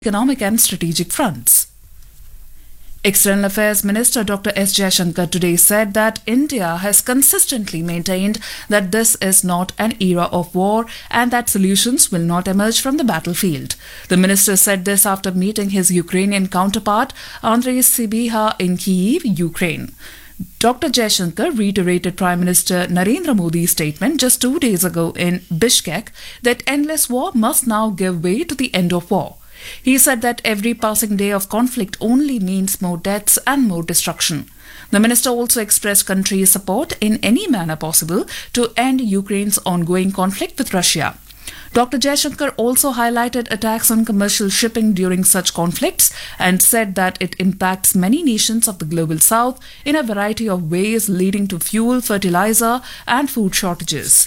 economic and strategic fronts. External Affairs Minister Dr. S. Jaishankar today said that India has consistently maintained that this is not an era of war and that solutions will not emerge from the battlefield. The minister said this after meeting his Ukrainian counterpart Andrei Sybiha in Kyiv, Ukraine. Dr. Jaishankar reiterated Prime Minister Narendra Modi's statement just 2 days ago in Bishkek that endless war must now give way to the end of war. He said that every passing day of conflict only means more deaths and more destruction. The minister also expressed country's support in any manner possible to end Ukraine's ongoing conflict with Russia. Dr. Jaishankar also highlighted attacks on commercial shipping during such conflicts and said that it impacts many nations of the global south in a variety of ways, leading to fuel, fertilizer, and food shortages.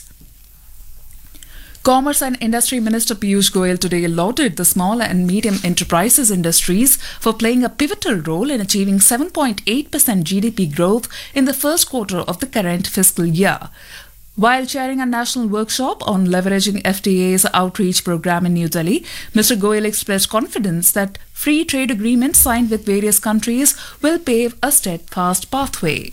Commerce and Industry Minister Piyush Goyal today lauded the small and medium enterprises industries for playing a pivotal role in achieving 7.8% GDP growth in the first quarter of the current fiscal year. While chairing a national workshop on leveraging FTA's outreach program in New Delhi, Mr. Goyal expressed confidence that free trade agreements signed with various countries will pave a steadfast pathway.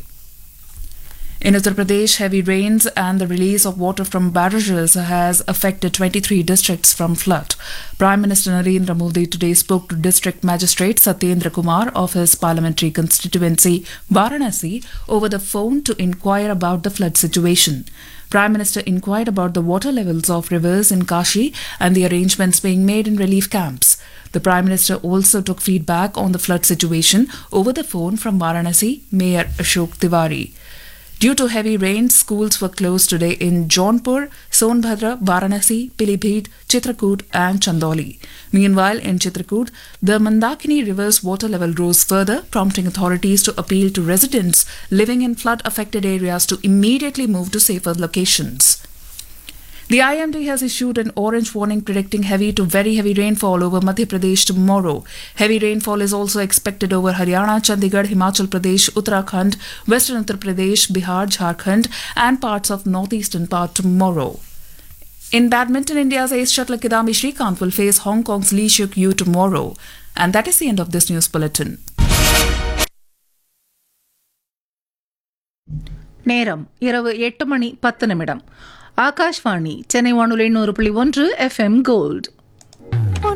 In Uttar Pradesh, heavy rains and the release of water from barrages has affected 23 districts from flood. Prime Minister Narendra Modi today spoke to District Magistrate Satyendra Kumar of his parliamentary constituency, Varanasi, over the phone to inquire about the flood situation. Prime Minister inquired about the water levels of rivers in Kashi and the arrangements being made in relief camps. The Prime Minister also took feedback on the flood situation over the phone from Varanasi Mayor Ashok Tiwari. Due to heavy rain, schools were closed today in Jaunpur, Sonbhadra, Varanasi, Pilibhit, Chitrakoot and Chandoli. Meanwhile, in Chitrakoot, the Mandakini River's water level rose further, prompting authorities to appeal to residents living in flood-affected areas to immediately move to safer locations. The IMD has issued an orange warning predicting heavy to very heavy rainfall over Madhya Pradesh tomorrow. Heavy rainfall is also expected over Haryana, Chandigarh, Himachal Pradesh, Uttarakhand, Western Uttar Pradesh, Bihar, Jharkhand and parts of northeastern part tomorrow. In badminton, India's ace shuttler Kidambi Srikanth will face Hong Kong's Lee Seok Yu tomorrow. And that is the end of this news bulletin. நேரம் இரவு 8:10 ஆகாஷ்வாணி சென்னை வானொலி 100.1 FM gold.